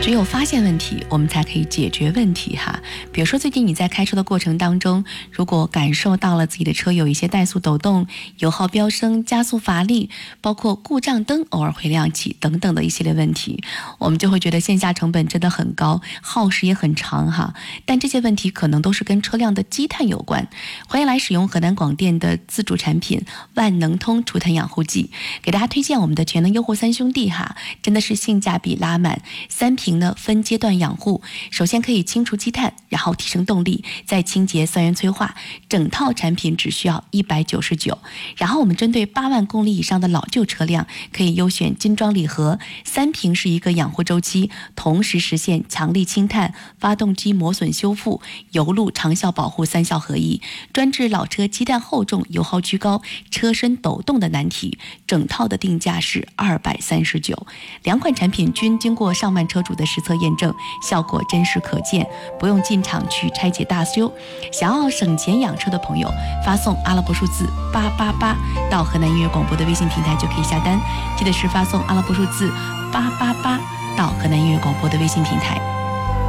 只有发现问题，我们才可以解决问题哈。比如说最近你在开车的过程当中，如果感受到了自己的车有一些怠速抖动、油耗飙升、加速乏力，包括故障灯偶尔会亮起等等的一系列问题，我们就会觉得线下成本真的很高，耗时也很长哈。但这些问题可能都是跟车辆的积碳有关。欢迎来使用河南广电的自主产品万能通除碳养护剂，给大家推荐我们的全能优活三兄弟哈，真的是性价比拉满，3瓶呢分阶段养护，首先可以清除积碳，然后提升动力，再清洁酸原催化，整套产品只需要199。然后我们针对8万公里以上的老旧车辆，可以优选精装礼盒，3瓶是一个养护周期，同时实现强力清碳、发动机磨损修复、油路长效保护3效合一，专治老车积碳厚重、油耗居高、车身抖动的难题。整套的定价是239，2款产品均经过上万车主的实测验证，效果真实可见，不用进厂去拆解大修。想要省钱养车的朋友，发送阿拉伯数字888到河南音乐广播的微信平台就可以下单，记得是发送阿拉伯数字888到河南音乐广播的微信平台。